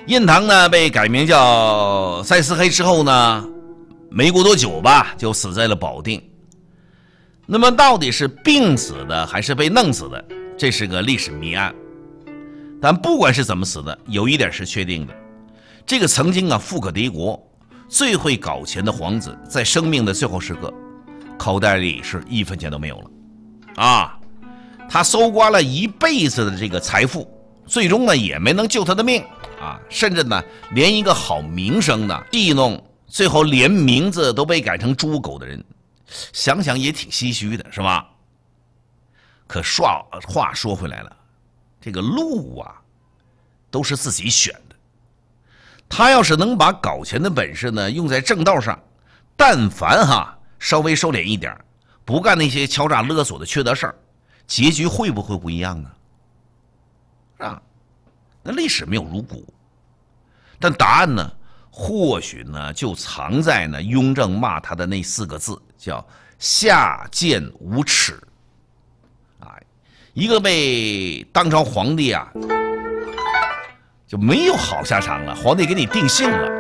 印堂呢被改名叫塞斯黑之后呢，没过多久吧，就死在了保定。那么到底是病死的还是被弄死的，这是个历史谜案。但不管是怎么死的，有一点是确定的，这个曾经富可敌国、最会搞钱的皇子，在生命的最后时刻，口袋里是1分钱都没有了啊！他搜刮了一辈子的这个财富，最终呢也没能救他的命啊，甚至呢连一个好名声呢戏弄，最后连名字都被改成猪狗的人，想想也挺唏嘘的，是吧？可话说回来了，这个路都是自己选的。他要是能把搞钱的本事呢用在正道上，但凡稍微收敛一点，不干那些敲诈勒索的缺德事儿，结局会不会不一样呢？是吧？那历史没有如古，但答案呢，或许呢就藏在呢雍正骂他的那4个字，叫下贱无耻。一个被当朝皇帝就没有好下场了，皇帝给你定性了。